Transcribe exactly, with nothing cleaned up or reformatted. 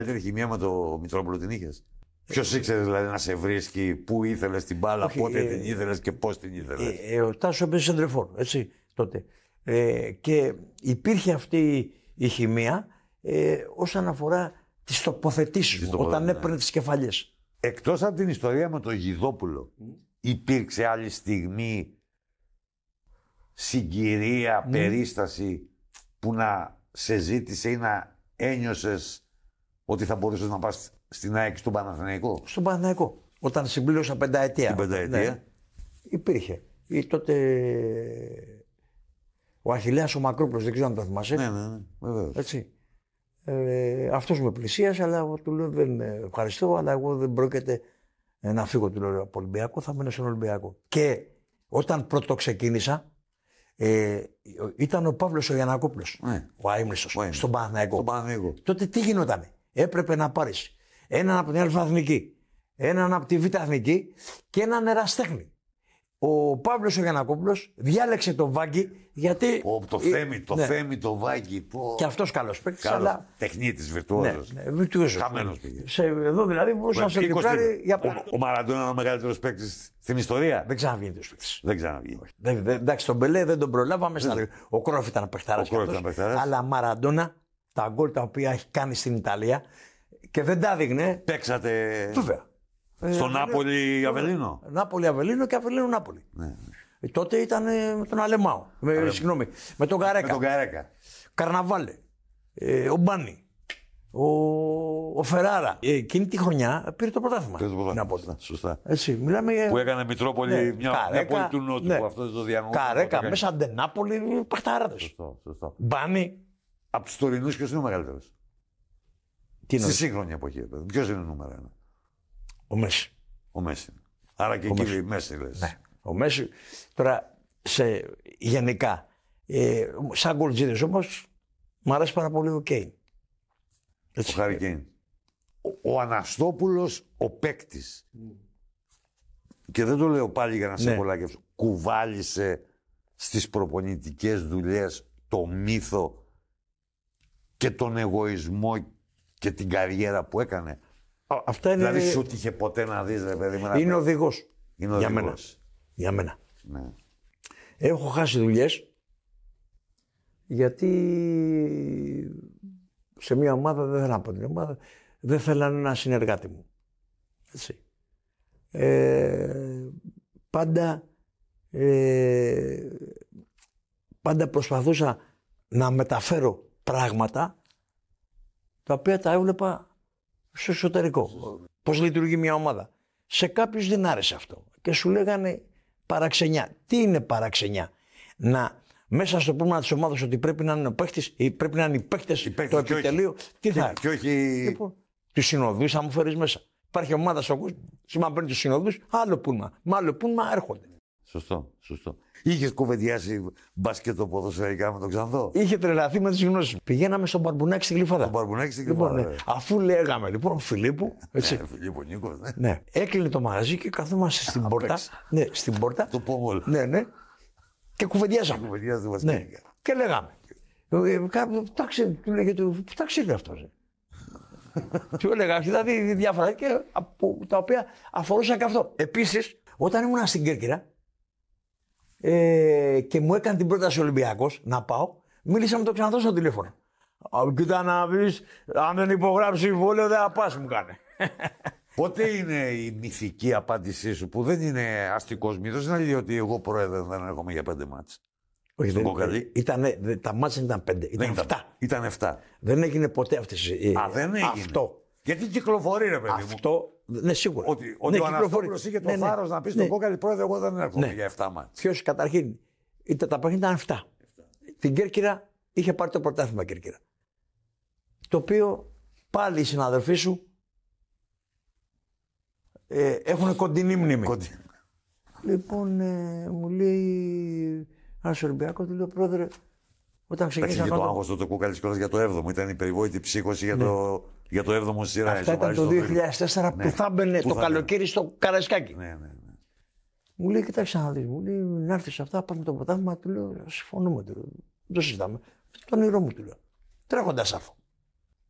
Καλύτερη χημεία με το Μητρόπουλο την είχες? Ποιος ήξερε δηλαδή να σε βρίσκει, πού ήθελες την μπάλα, όχι, πότε ε, την ήθελες και πώς την ήθελες? Ε, ε, ο Τάσος έπαιζε σεντρεφόρ, έτσι, τότε. Ε, και υπήρχε αυτή η χημεία ε, όσον αφορά τις τοποθετήσεις μου, όταν ναι. έπαιρνε τις κεφαλιές. Εκτός από την ιστορία με τον Γιδόπουλο, mm. υπήρξε άλλη στιγμή, συγκυρία, mm. περίσταση που να σε ζήτησε ή να ένιωσες ότι θα μπορούσες να πας στην ΑΕΚ, στον Παναθηναϊκό? Στον Παναθηναϊκό. Όταν συμπλήρωσα πενταετία. Την πενταετία. Ναι. Υπήρχε. Ή τότε ο Αχιλλέας ο Μακρόπουλος, δεν ξέρω αν το θυμάσαι. Ναι, ναι, ναι. Βεβαίως. Έτσι. Ε, αυτός με πλησίασε, αλλά εγώ του λέω δεν ευχαριστώ, αλλά εγώ δεν πρόκειται να φύγω, του λέω, από Ολυμπιακό, θα μείνω στον Ολυμπιακό. Και όταν πρώτο ξεκίνησα, ε, ήταν ο Παύλος ο Γιαννακόπουλος, ναι. ο αείμνηστος, στον Παναθηναϊκό. Τότε τι γινότανε? Έπρεπε να πάρεις έναν από την Α' Εθνική, έναν από τη Β' Εθνική και έναν εραστέχνη. Ο Παύλος ο Γιαννακόπουλος διάλεξε τον Βάγκη γιατί. Oh, το Θέμη, το ναι. Θέμη, το Βάγκη. Oh. Και αυτός καλός παίκτης. Αλλά... τεχνίτης, βιρτουόζος. Ναι, ναι, βιρτουόζος. Χαμένος πήγε. Σε, εδώ δηλαδή μπορούσε να σε διπλάρει για πάντα. Ο, ο Μαραντόνα είναι ο μεγαλύτερος παίκτης στην ιστορία. Δεν ξαναβγαίνει τους παίκτες. Δεν ξαναβγαίνει. Δεν, δεν, εντάξει, τον Μπελέ δεν τον προλάβαμε. Στα... Ο Κρόφ ήταν παιχτάρας. Αλλά Μαραντόνα, τα γκολ τα οποία έχει κάνει στην Ιταλία και δεν τα δείχνε. Παίξατε. Βέβαια. Στο ε, Νάπολη Αβελίνο. Νάπολη Αβελίνο και Αβελίνο Νάπολη. Ναι. Ε, τότε ήταν ε, με τον Αλεμάο. Με, Αλε... Συγγνώμη. Με τον Καρέκα. Με τον Καρέκα. Καρναβάλε. Ε, ο Μπάνι. Ο, ο Φεράρα. Ε, εκείνη τη χρονιά πήρε το πρωτάθλημα. Πήρε το πρωτάθλημα. Σωστά. Έτσι, μιλάμε, που έκανε Μητρόπολη ναι, μια, Καρέκα, μια πόλη του Νότου. Ναι. Που αυτό το διαγωνισμό. Καρέκα μέσα Αντενάπολη. Παχταράδες. Σωστό, σωστό. Μπάνι. Από τους τωρινούς ποιος είναι ο μεγαλύτερος? Στη σύγχρονη εποχή. Ποιος είναι ο νούμερο ένα? Ο Μέση. Ο Μέση. Άρα και ο εκεί η Μέση λες. Ναι. Ο Μέση. Τώρα, σε, γενικά, ε, σαν γκολτζίδες όμως, μου αρέσει πάρα πολύ ο Κέιν. Ο Χάρι Κέιν. Ο, ο Αναστόπουλος, ο παίκτης. Mm. Και δεν το λέω πάλι για να σε κολλάκευσω. Ναι. Κουβάλισε στις προπονητικές δουλειές το μύθο και τον εγωισμό και την καριέρα που έκανε. Αυτά είναι... Δηλαδή σου τύχε ποτέ να δεις, ρε παιδί μου? Είναι οδηγός. Είναι οδηγός. Για μένα. Για μένα. Ναι. Έχω χάσει δουλειές γιατί σε μια ομάδα, δεν θέλω να πω την ομάδα, δεν θέλανε ένα συνεργάτη μου. Έτσι. Ε, πάντα, ε, πάντα προσπαθούσα να μεταφέρω πράγματα τα οποία τα έβλεπα στο εσωτερικό. Πώς λειτουργεί μια ομάδα. Σε κάποιους δεν άρεσε αυτό. Και σου λέγανε παραξενιά. Τι είναι παραξενιά? Να μέσα στο πρόγραμμα της ομάδας ότι πρέπει να είναι ο παίχτης ή πρέπει να είναι οι παίχτες το επιτελείο. Τι θα και όχι... Λοιπόν, τους συνοδούς θα μου φέρεις μέσα. Υπάρχει ομάδα στον κόσμο, σήμερα παίρνει τους συνοδούς, άλλο πούλμα. Με άλλο πούλμα έρχονται. Σωστό, σωστό. Είχες κουβεντιάσει μπασκετο ποδοσφαιρικά με τον Ξανθό? Είχε τρελαθεί με τις γνώσεις. Πηγαίναμε στον Μπαρμπουνάκη στην Γλυφάδα. Στον Μπαρμπουνάκη στην Γλυφάδα. Λοιπόν, ναι. Αφού λέγαμε λοιπόν Φιλίππου. Έτσι. Ναι, Φιλίππου Νίκος, ναι. Ναι. Έκλεινε το μαγαζί και καθόμαστε στην πόρτα. Ναι, στην πόρτα. Το Πόμολ. Ναι, ναι. Και κουβεντιάσαμε. Κουβεντιάζαμε. Ναι. Και λέγαμε. Τάξη, του λέγε του, πού ταξίδι αυτό. Του έλεγα, δηλαδή διάφορα και από τα οποία αφορούσαν και αυτό. Επίσης, όταν ήμουν στην Κέρκυρα ε, και μου έκανε την πρόταση ο Ολυμπιακός να πάω, μίλησα με τον Ξανθό στο τηλέφωνο. Κοίτα να πεις, αν δεν υπογράψει συμβόλαιο δεν θα πας, μου κάνε. Πότε είναι η μυθική απάντησή σου που δεν είναι αστικός μύθος, είναι αλήθεια ότι εγώ πρόεδρε δεν έρχομαι για πέντε μάτς? Όχι, δεν, ήτανε, τα μάτσα ήταν πέντε, ήταν εφτά. Ήταν εφτά. Δεν έγινε ποτέ αυτές. Ε, Α, δεν έγινε. Αυτό. Γιατί κυκλοφορεί, ρε παιδί μου. Αυτό, ναι, σίγουρα. Ότι, ότι ναι, ο Αναστόπουλος είχε το ναι, θάρρος ναι, να πει στον ναι. Κόκαλη, πρόεδρε, εγώ δεν έρχομαι ναι. για εφτά μάτς. Ποιος καταρχήν, ήταν, τα παιχνίδια ήταν εφτά. Την Κέρκυρα είχε πάρει το πρωτάθλημα Κέρκυρα. Το οποίο πάλι οι συναδελφοί σου ε, έχουν κοντινή μνήμη. Κοντινή. Λοιπόν, ε, μου λέει ένα Ολυμπιακό, του λέω πρόεδρε, όταν ξεκίνησα. Και το άγχος του Κούκαλης κιόλας για το έβδομο. Ήταν η περιβόητη ψύχωση για, ναι. το, για το έβδομο σειρά. Αυτά ήταν το δύο χιλιάδες τέσσερα ναι. που θα μπαινε το καλοκαίρι στο Καραϊσκάκι. Ναι, ναι, ναι. Μου λέει, κοιτάξτε να δεις, μου λέει, να έρθεις αυτά, πάμε το πρωτάθλημα. Του λέω, συμφωνούμε, του λέω. Δεν το συζητάμε. Το όνειρό μου, του λέω. Τρέχοντας άρθω.